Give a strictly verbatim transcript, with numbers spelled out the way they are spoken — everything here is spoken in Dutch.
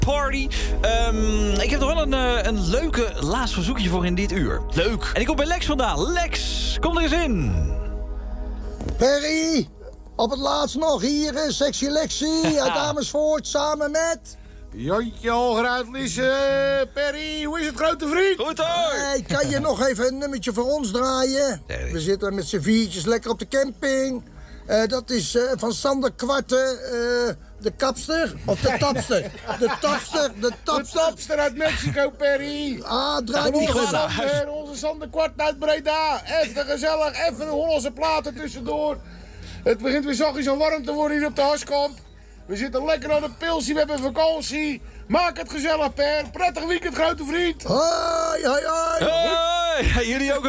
Party. Um, ik heb nog wel een, uh, een leuke laatst verzoekje voor in dit uur. Leuk. En ik kom bij Lex vandaan. Lex, kom er eens in. Perry, op het laatst nog hier, uh, Sexy Lexie uit Amersfoort, samen met... Jantje Algeruitlissen, Perry, hoe is het, grote vriend? Goed hoor. Hey, kan je nog even een nummertje voor ons draaien? Nee. We zitten met z'n viertjes lekker op de camping. Uh, dat is uh, van Sander Kwarte, uh, de kapster, of de tapster? De tapster, de De tapster. tapster uit Mexico, Perry. Ah, draai die Onze gewoon. Sander, onze Sander Kwart uit Breda. Even gezellig, even een Hollandse platen tussendoor. Het begint weer zachtjes en warm te worden hier op de Harskamp. We zitten lekker aan de pilsie, we hebben vakantie. Maak het gezellig, Per. Prettig weekend, grote vriend. Hoi, hoi, hoi. Hoi, jullie ook een